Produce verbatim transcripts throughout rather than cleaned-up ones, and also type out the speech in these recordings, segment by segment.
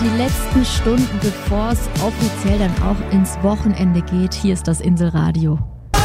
die letzten Stunden, bevor es offiziell dann auch ins Wochenende geht. Hier ist das Inselradio.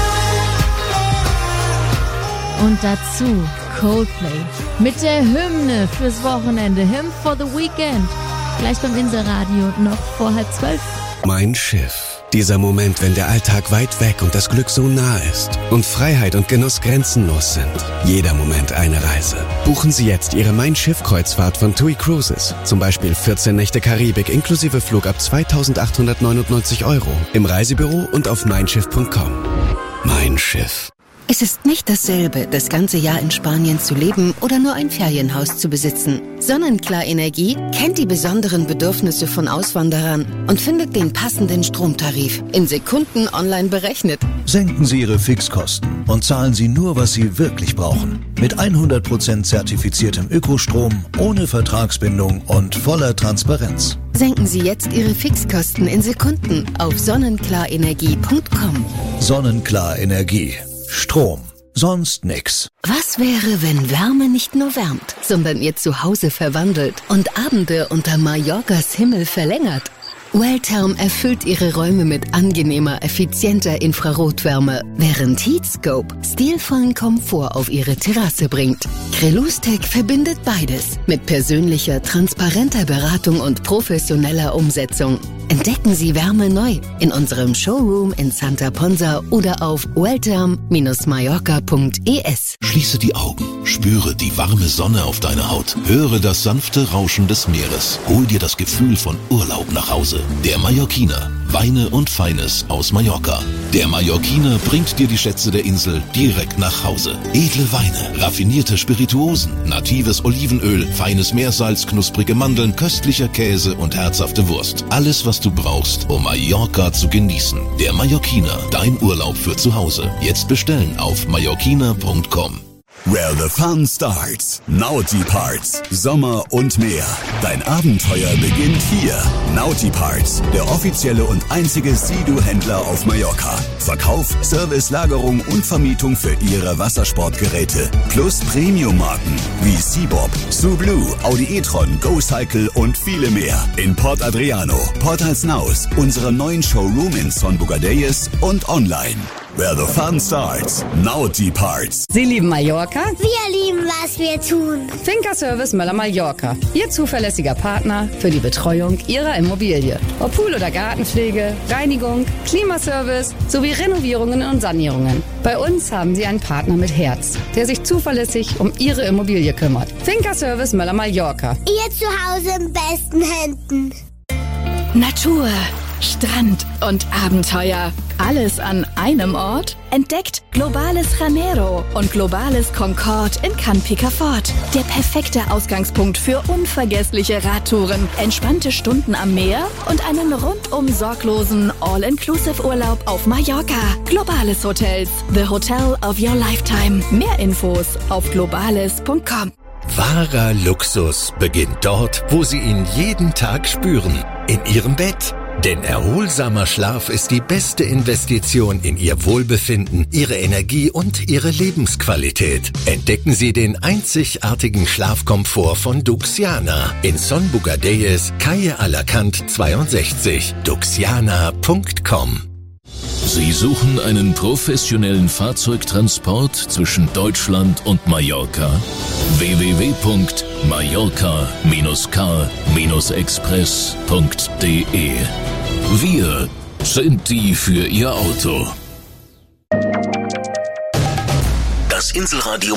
Und dazu Coldplay mit der Hymne fürs Wochenende. Hymn for the Weekend. Gleich beim Inselradio noch vor halb zwölf. Mein Schiff. Dieser Moment, wenn der Alltag weit weg und das Glück so nah ist und Freiheit und Genuss grenzenlos sind. Jeder Moment eine Reise. Buchen Sie jetzt Ihre Mein Schiff-Kreuzfahrt von TUI Cruises. Zum Beispiel vierzehn Nächte Karibik inklusive Flug ab zweitausendachthundertneunundneunzig Euro. Im Reisebüro und auf mein schiff punkt com. Mein Schiff. Es ist nicht dasselbe, das ganze Jahr in Spanien zu leben oder nur ein Ferienhaus zu besitzen. Sonnenklar Energie kennt die besonderen Bedürfnisse von Auswanderern und findet den passenden Stromtarif in Sekunden online berechnet. Senken Sie Ihre Fixkosten und zahlen Sie nur, was Sie wirklich brauchen. Mit hundert Prozent zertifiziertem Ökostrom, ohne Vertragsbindung und voller Transparenz. Senken Sie jetzt Ihre Fixkosten in Sekunden auf sonnenklarenergie punkt com. Sonnenklar Energie. Strom. Sonst nix. Was wäre, wenn Wärme nicht nur wärmt, sondern ihr Zuhause verwandelt und Abende unter Mallorcas Himmel verlängert? Welltherm erfüllt ihre Räume mit angenehmer, effizienter Infrarotwärme, während Heatscope stilvollen Komfort auf ihre Terrasse bringt. Crelustec verbindet beides mit persönlicher, transparenter Beratung und professioneller Umsetzung. Entdecken Sie Wärme neu in unserem Showroom in Santa Ponsa oder auf welltherm Mallorca punkt e s. Schließe die Augen, spüre die warme Sonne auf deiner Haut, höre das sanfte Rauschen des Meeres, hol dir das Gefühl von Urlaub nach Hause. Der Mallorquiner. Weine und Feines aus Mallorca. Der Mallorquiner bringt dir die Schätze der Insel direkt nach Hause. Edle Weine, raffinierte Spirituosen, natives Olivenöl, feines Meersalz, knusprige Mandeln, köstlicher Käse und herzhafte Wurst. Alles, was du brauchst, um Mallorca zu genießen. Der Mallorquiner, dein Urlaub für zu Hause. Jetzt bestellen auf mallorquiner punkt com. Where the fun starts. Naughty Parts. Sommer und mehr. Dein Abenteuer beginnt hier. Naughty Parts, der offizielle und einzige Sea-Doo-Händler auf Mallorca. Verkauf, Service, Lagerung und Vermietung für Ihre Wassersportgeräte. Plus Premium-Marken wie Seabob, Sublue, Audi e-tron, GoCycle und viele mehr. In Port Adriano, Port Alsnaus, unserem neuen Showroom in Son Bugadeyes und online. Where the fun starts. Naughty Parts. Sie lieben Mallorca? Wir lieben, was wir tun. Finca Service Möller Mallorca. Ihr zuverlässiger Partner für die Betreuung Ihrer Immobilie. Ob Pool- oder Gartenpflege, Reinigung, Klimaservice sowie Renovierungen und Sanierungen. Bei uns haben Sie einen Partner mit Herz, der sich zuverlässig um Ihre Immobilie kümmert. Finca Service Möller Mallorca. Ihr Zuhause in besten Händen. Natur, Strand und Abenteuer. Alles an einem Ort? Entdeckt Globales Janeiro und Globales Concorde in Can Picafort. Der perfekte Ausgangspunkt für unvergessliche Radtouren, entspannte Stunden am Meer und einen rundum sorglosen All-Inclusive-Urlaub auf Mallorca. Globales Hotels, the hotel of your lifetime. Mehr Infos auf globales punkt com. Wahrer Luxus beginnt dort, wo Sie ihn jeden Tag spüren. In Ihrem Bett. Denn erholsamer Schlaf ist die beste Investition in Ihr Wohlbefinden, Ihre Energie und Ihre Lebensqualität. Entdecken Sie den einzigartigen Schlafkomfort von Duxiana in Son Bugadeyes, Calle Alacant zweiundsechzig. duxiana punkt com. Sie suchen einen professionellen Fahrzeugtransport zwischen Deutschland und Mallorca? w w w punkt mallorca car express punkt d e. Wir sind die für Ihr Auto. Das Inselradio